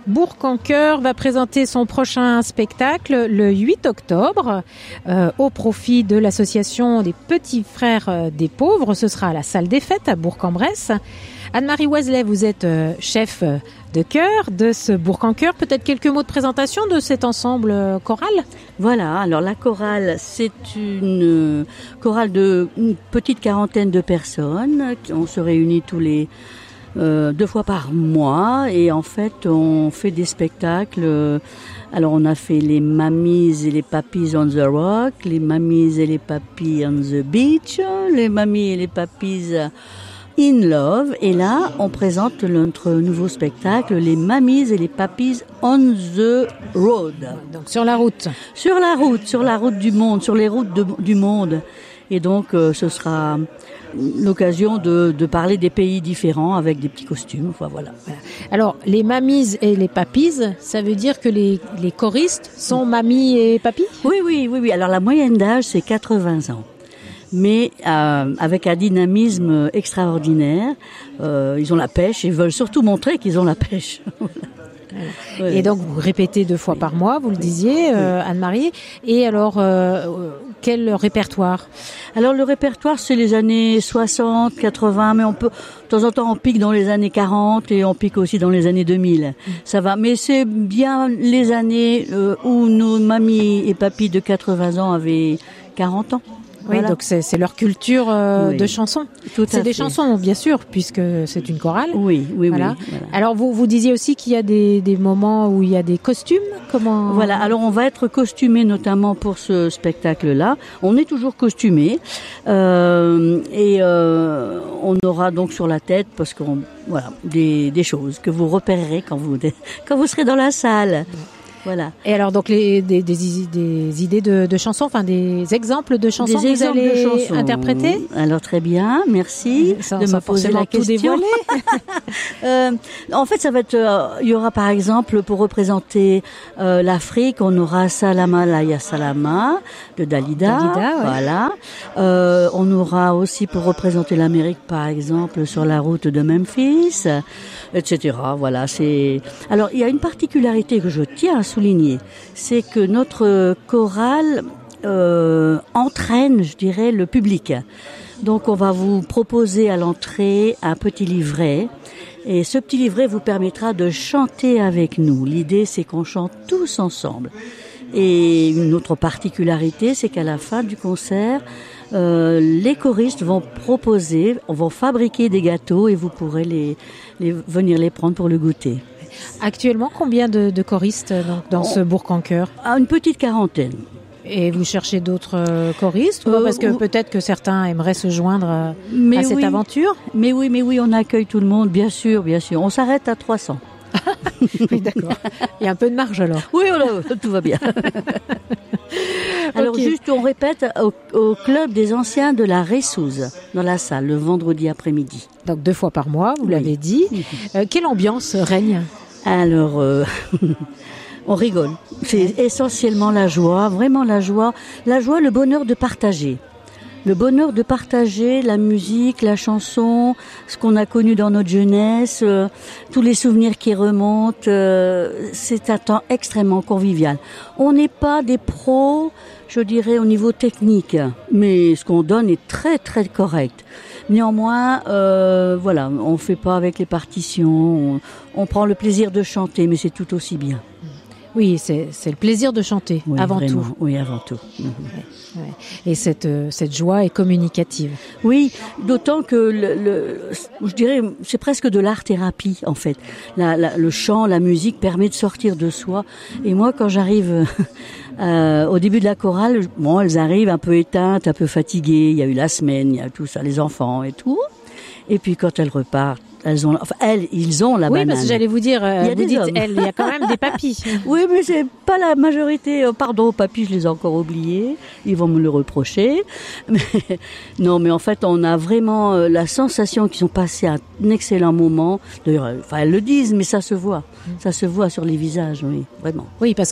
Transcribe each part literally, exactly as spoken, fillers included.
Bourg-en-Cœur va présenter son prochain spectacle le huit octobre euh, au profit de l'association des Petits Frères euh, des Pauvres. Ce sera à la salle des fêtes à Bourg-en-Bresse. Anne-Marie Oiselet, vous êtes euh, chef de chœur de ce Bourg-en-Cœur. Peut-être quelques mots de présentation de cet ensemble euh, choral ? Voilà, alors la chorale, c'est une chorale de une petite quarantaine de personnes. On se réunit tous les Euh, deux fois par mois et en fait on fait des spectacles. Alors on a fait les Mamies et les Papis on the Rock, les Mamies et les Papis on the Beach, les Mamies et les Papis in Love, et là on présente notre nouveau spectacle, les Mamies et les Papis on the Road. Donc sur la route. Sur la route, sur la route du monde, sur les routes de, du monde. Et donc euh, ce sera l'occasion de, de parler des pays différents avec des petits costumes. Enfin, voilà. Alors, les mamies et les papis, ça veut dire que les, les choristes sont mamies et papis ? Oui, oui, oui, oui. Alors, la moyenne d'âge, c'est quatre-vingts ans. Mais euh, avec un dynamisme extraordinaire. Euh, ils ont la pêche et veulent surtout montrer qu'ils ont la pêche. Ouais. Et donc, vous répétez deux fois par mois, vous le disiez, euh, Anne-Marie. Et alors, euh, quel répertoire ? Alors, le répertoire, c'est les années soixante, quatre-vingts, mais on peut, de temps en temps, on pique dans les années quarante et on pique aussi dans les années deux mille. Mmh. Ça va. Mais c'est bien les années euh, où nos mamies et papis de quatre-vingts ans avaient quarante ans. Oui, voilà. Donc c'est, c'est leur culture euh, oui. de chansons. Tout à c'est fait. des chansons, bien sûr, puisque c'est une chorale. Oui, oui, voilà. oui. Voilà. Alors vous vous disiez aussi qu'il y a des, des moments où il y a des costumes. Comment ? Voilà. Alors on va être costumés notamment pour ce spectacle-là. On est toujours costumés euh, et euh, on aura donc sur la tête, parce qu'on voilà des, des choses que vous repérerez quand vous quand vous serez dans la salle. Voilà. Et alors donc les des, des, des idées de, de chansons, enfin des exemples de chansons des que vous allez de chansons. interpréter. Alors très bien, merci sans, de sans me poser la question. euh, en fait, ça va être, euh, il y aura par exemple pour représenter euh, l'Afrique, on aura Salama Laya Salama de Dalida. Dalida, ouais. Voilà. Euh, on aura aussi pour représenter l'Amérique, par exemple, sur la route de Memphis, et cetera. Voilà. C'est. Alors il y a une particularité que je tiens à souligner, c'est que notre chorale euh, entraîne, je dirais, le public. Donc on va vous proposer à l'entrée un petit livret, et ce petit livret vous permettra de chanter avec nous. L'idée, c'est qu'on chante tous ensemble. Et une autre particularité, c'est qu'à la fin du concert, euh, les choristes vont proposer, vont fabriquer des gâteaux et vous pourrez les, les venir les prendre pour le goûter. Actuellement, combien de, de choristes donc, dans ce Bourg-en-Cœur ? À une petite quarantaine. Et vous cherchez d'autres euh, choristes euh, Parce que ou... peut-être que certains aimeraient se joindre à, mais à cette oui. aventure. Mais oui, mais oui, on accueille tout le monde, bien sûr, bien sûr. On s'arrête à trois cents. Oui, d'accord. Il y a un peu de marge alors. Oui, voilà, tout va bien. Alors okay. Juste, on répète au, au club des anciens de la Ressouze, dans la salle, le vendredi après-midi. Donc deux fois par mois, vous oui. l'avez dit. Oui. Euh, quelle ambiance règne ? Alors, euh, on rigole. C'est essentiellement la joie, vraiment la joie, la joie, le bonheur de partager. Le bonheur de partager la musique, la chanson, ce qu'on a connu dans notre jeunesse, euh, tous les souvenirs qui remontent, euh, c'est un temps extrêmement convivial. On n'est pas des pros, je dirais, au niveau technique, mais ce qu'on donne est très très correct. Néanmoins, euh, voilà, on fait pas avec les partitions, on, on prend le plaisir de chanter, mais c'est tout aussi bien. Oui, c'est, c'est le plaisir de chanter, oui, avant vraiment. tout. Oui, avant tout. Mmh. Ouais, ouais. Et cette, euh, cette joie est communicative. Oui, d'autant que, le, le, je dirais, c'est presque de l'art-thérapie, en fait. La, la, le chant, la musique permet de sortir de soi. Et moi, quand j'arrive euh, au début de la chorale, bon, elles arrivent un peu éteintes, un peu fatiguées. Il y a eu la semaine, il y a tout ça, les enfants et tout. Et puis quand elles repartent, elles ont, enfin, elles, ils ont la oui, banane. Oui, parce que j'allais vous dire, euh, il y a vous dites, hommes. elles, il y a quand même des papis. Oui, mais c'est pas la majorité. Pardon, papis, je les ai encore oubliés. Ils vont me le reprocher. Mais, non, mais en fait, on a vraiment euh, la sensation qu'ils ont passé un excellent moment. D'ailleurs, enfin, elles le disent, mais ça se voit. Ça se voit sur les visages, oui, vraiment. Oui, parce que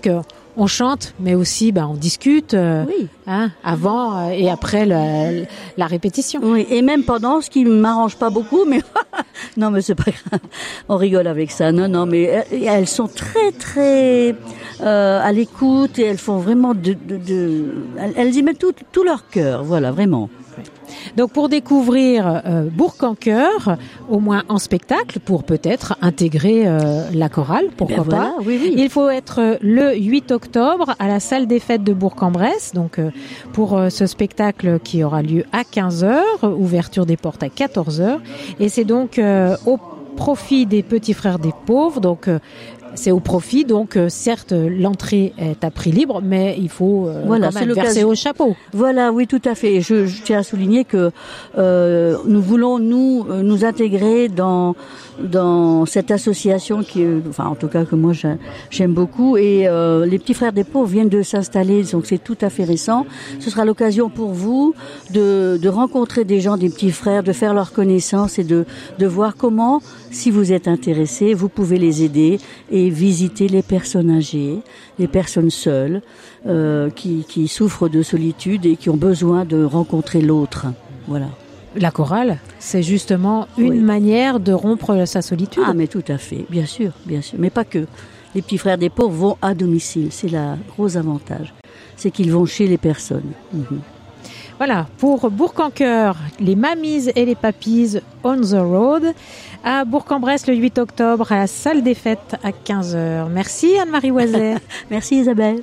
on chante, mais aussi ben, on discute euh, Oui. hein, avant euh, et après la, la répétition. Oui, et même pendant, ce qui ne m'arrange pas beaucoup, mais non, mais c'est pas grave. On rigole avec ça. Non, non, mais elles, elles sont très, très euh, à l'écoute et elles font vraiment de, de, de elles y mettent tout, tout leur cœur. Voilà, vraiment. Donc pour découvrir euh, Bourg-en-Cœur, au moins en spectacle, pour peut-être intégrer euh, la chorale, pourquoi ben voilà, pas, oui, oui. il faut être le huit octobre à la salle des fêtes de Bourg-en-Bresse, donc euh, pour euh, ce spectacle qui aura lieu à quinze heures, ouverture des portes à quatorze heures, et c'est donc euh, au profit des petits frères des pauvres, donc euh, c'est au profit, donc euh, certes l'entrée est à prix libre, mais il faut euh, voilà, quand même verser au chapeau. Voilà, oui, tout à fait. Je, je tiens à souligner que euh, nous voulons nous euh, nous intégrer dans dans cette association qui, est, enfin en tout cas que moi j'aime beaucoup. Et euh, les petits frères des pauvres viennent de s'installer, donc c'est tout à fait récent. Ce sera l'occasion pour vous de de rencontrer des gens, des petits frères, de faire leur connaissance et de de voir comment, si vous êtes intéressés, vous pouvez les aider et visiter les personnes âgées, les personnes seules, euh, qui, qui souffrent de solitude et qui ont besoin de rencontrer l'autre. Voilà. La chorale, c'est justement une oui. manière de rompre sa solitude. Ah, mais tout à fait, bien sûr, bien sûr. Mais pas que. Les petits frères des pauvres vont à domicile. C'est le gros avantage. C'est qu'ils vont chez les personnes. Mm-hmm. Voilà, pour Bourg-en-Cœur, les mamies et les papis on the road, à Bourg-en-Bresse le huit octobre, à la salle des fêtes à quinze heures. Merci Anne-Marie Oiset. Merci Isabelle.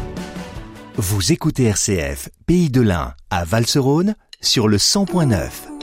Vous écoutez R C F, Pays de l'Ain, à Valserone, sur le cent point neuf.